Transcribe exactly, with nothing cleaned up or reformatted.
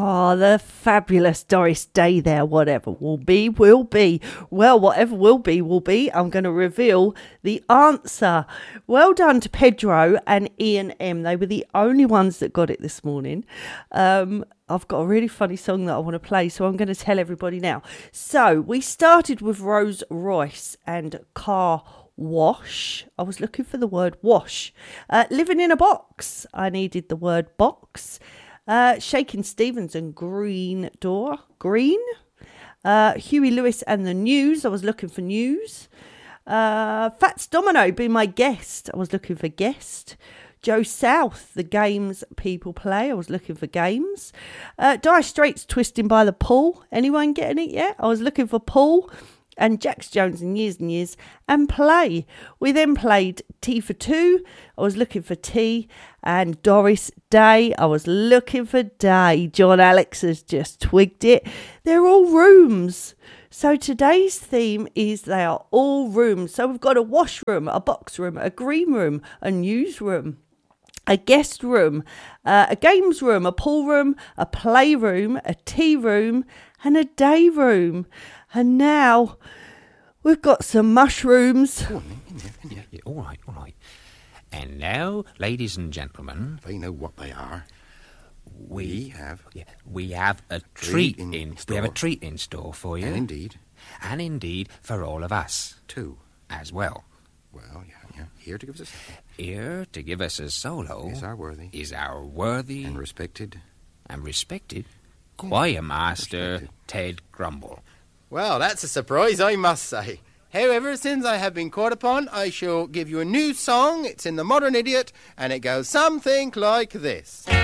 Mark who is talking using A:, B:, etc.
A: Oh, the fabulous Doris Day there. Whatever will be, will be. Well, whatever will be, will be. I'm going to reveal the answer. Well done to Pedro and Ian M. They were the only ones that got it this morning. Um, I've got a really funny song that I want to play, so I'm going to tell everybody now. So we started with Rose Royce and Car Wash. I was looking for the word wash. Uh, living in a box. I needed the word box. Uh, Shakin' Stevens and Green Door. Green. Uh, Huey Lewis and the News. I was looking for news. Uh, Fats Domino being my guest. I was looking for guest. Joe South, the games people play. I was looking for games. Uh, Dire Straits, Twisting by the Pool. Anyone getting it yet? I was looking for pool. And Jax Jones and Years and Years and Play. We then played Tea for Two. I was looking for tea. And Doris Day. I was looking for day. John Alex has just twigged it. They're all rooms. So today's theme is they are all rooms. So we've got a washroom, a box room, a green room, a newsroom, a guest room, uh, a games room, a pool room, a playroom, a tea room, and a day room. And now we've got some mushrooms.
B: Oh, yeah, yeah, yeah. All right, all right. And now, ladies and gentlemen,
C: they know what they are.
B: We,
C: we have,
B: yeah, we have a treat, treat in, in
C: store.
B: We have a treat in store for you,
C: and indeed,
B: and indeed for all of us
C: too,
B: as well.
C: Well, yeah, yeah. Here to give us a solo.
B: Here to give us a solo
C: is our worthy,
B: is our worthy
C: and respected,
B: and respected choir master respected. Ted Grumble.
D: Well, that's a surprise, I must say. However, since I have been called upon, I shall give you a new song. It's in the Modern Idiot, and it goes something like this.